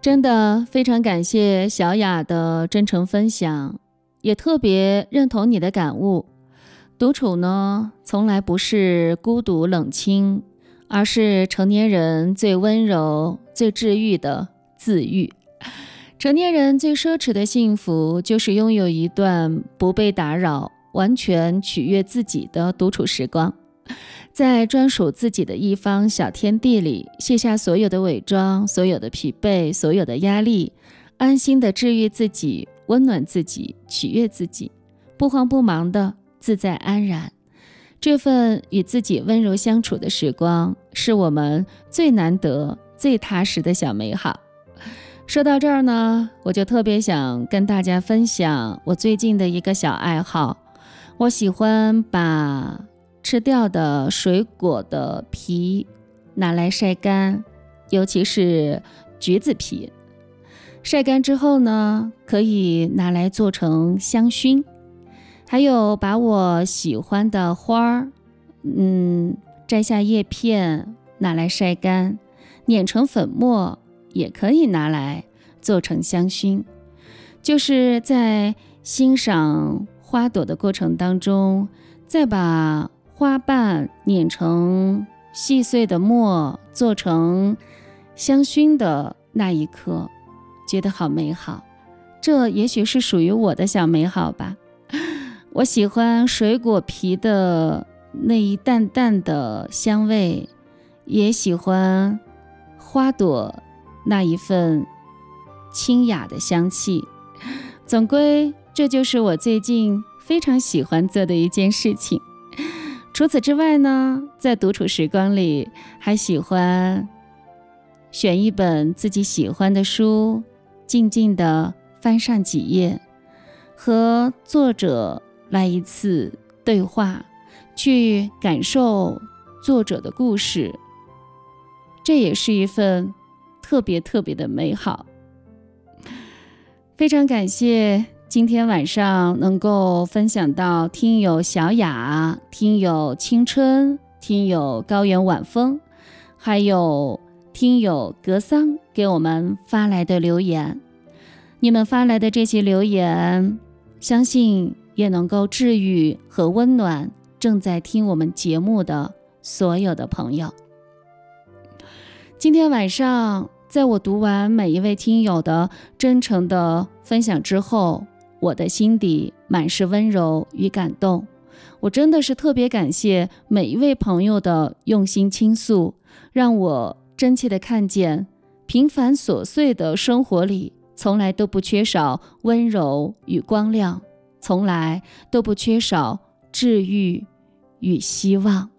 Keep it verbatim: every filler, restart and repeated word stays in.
真的非常感谢小雅的真诚分享，也特别认同你的感悟。独处呢，从来不是孤独冷清，而是成年人最温柔、最治愈的自愈。成年人最奢侈的幸福，就是拥有一段不被打扰、完全取悦自己的独处时光。在专属自己的一方小天地里，卸下所有的伪装，所有的疲惫，所有的压力，安心的治愈自己，温暖自己，取悦自己，不慌不忙的自在安然。这份与自己温柔相处的时光，是我们最难得、最踏实的小美好。说到这儿呢，我就特别想跟大家分享我最近的一个小爱好。我喜欢把吃掉的水果的皮拿来晒干，尤其是橘子皮。晒干之后呢，可以拿来做成香薰。还有把我喜欢的花儿，嗯，摘下叶片拿来晒干，碾成粉末，也可以拿来做成香薰。就是在欣赏花朵的过程当中，再把花瓣碾成细碎的末，做成香薰的那一刻，觉得好美好。这也许是属于我的小美好吧。我喜欢水果皮的那一淡淡的香味，也喜欢花朵那一份清雅的香气。总归这就是我最近非常喜欢做的一件事情。除此之外呢，在独处时光里，还喜欢选一本自己喜欢的书，静静地翻上几页，和作者来一次对话，去感受作者的故事。这也是一份特别特别的美好。非常感谢今天晚上能够分享到听友小雅、听友青春、听友高原晚风，还有听友格桑给我们发来的留言。你们发来的这些留言，相信也能够治愈和温暖正在听我们节目的所有的朋友。今天晚上，在我读完每一位听友的真诚的分享之后，我的心底满是温柔与感动。我真的是特别感谢每一位朋友的用心倾诉，让我真切的看见平凡琐碎的生活里从来都不缺少温柔与光亮，从来都不缺少治愈与希望。